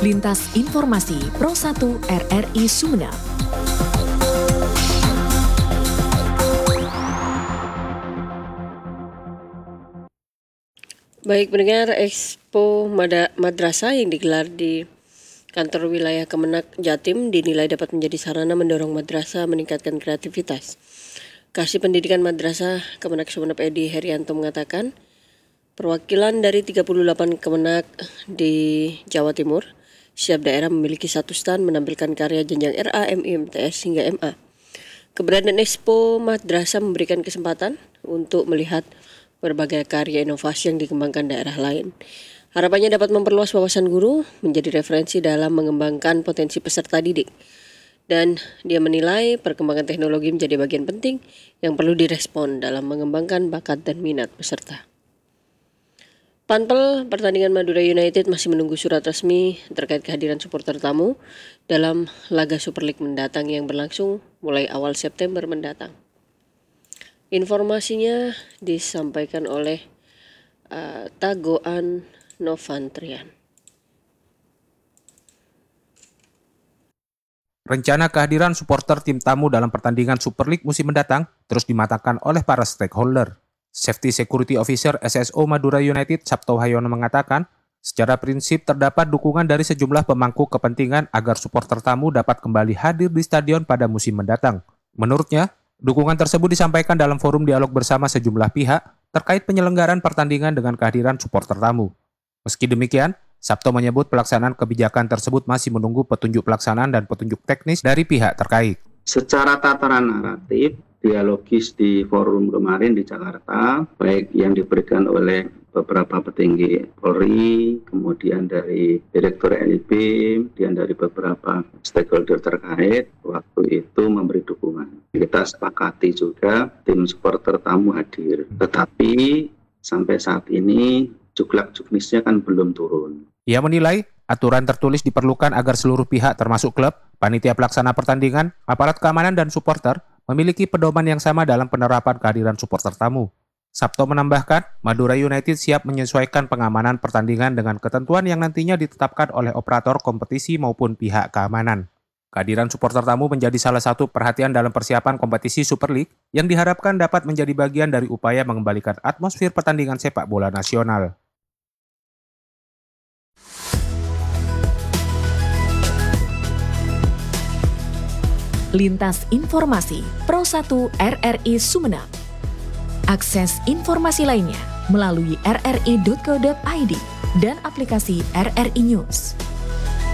Lintas Informasi Pro 1 RRI Sumeneb. Baik pendengar, Expo Madrasah yang digelar di Kantor Wilayah Kemenak Jatim dinilai dapat menjadi sarana mendorong madrasah meningkatkan kreativitas. Kasih Pendidikan Madrasah Kemenak Sumeneb Edi Herianto mengatakan, perwakilan dari 38 Kemenak di Jawa Timur, setiap daerah memiliki satu stand menampilkan karya jenjang RA, MI, MTS hingga MA. Keberadaan Expo Madrasah memberikan kesempatan untuk melihat berbagai karya inovasi yang dikembangkan daerah lain. Harapannya dapat memperluas wawasan guru, menjadi referensi dalam mengembangkan potensi peserta didik. Dan dia menilai perkembangan teknologi menjadi bagian penting yang perlu direspon dalam mengembangkan bakat dan minat peserta. Panpel pertandingan Madura United masih menunggu surat resmi terkait kehadiran supporter tamu dalam laga Super League mendatang yang berlangsung mulai awal September mendatang. Informasinya disampaikan oleh Tagoan Novantrian. Rencana kehadiran supporter tim tamu dalam pertandingan Super League musim mendatang terus dimatangkan oleh para stakeholder. Safety Security Officer SSO Madura United Sabto Hayono mengatakan, secara prinsip terdapat dukungan dari sejumlah pemangku kepentingan agar supporter tamu dapat kembali hadir di stadion pada musim mendatang. Menurutnya, dukungan tersebut disampaikan dalam forum dialog bersama sejumlah pihak terkait penyelenggaraan pertandingan dengan kehadiran supporter tamu. Meski demikian, Sabto menyebut pelaksanaan kebijakan tersebut masih menunggu petunjuk pelaksanaan dan petunjuk teknis dari pihak terkait. Secara tataran naratif, dialogis di forum kemarin di Jakarta, baik yang diberikan oleh beberapa petinggi Polri, kemudian dari Direktur NIB, kemudian dari beberapa stakeholder terkait, waktu itu memberi dukungan. Kita sepakati juga tim supporter tamu hadir, tetapi sampai saat ini juklak-juknisnya kan belum turun. Ia menilai aturan tertulis diperlukan agar seluruh pihak termasuk klub, panitia pelaksana pertandingan, aparat keamanan dan supporter memiliki pedoman yang sama dalam penerapan kehadiran supporter tamu. Sabto menambahkan, Madura United siap menyesuaikan pengamanan pertandingan dengan ketentuan yang nantinya ditetapkan oleh operator kompetisi maupun pihak keamanan. Kehadiran supporter tamu menjadi salah satu perhatian dalam persiapan kompetisi Super League yang diharapkan dapat menjadi bagian dari upaya mengembalikan atmosfer pertandingan sepak bola nasional. Lintas Informasi Pro 1 RRI Sumeneb. Akses informasi lainnya melalui rri.co.id dan aplikasi RRI News.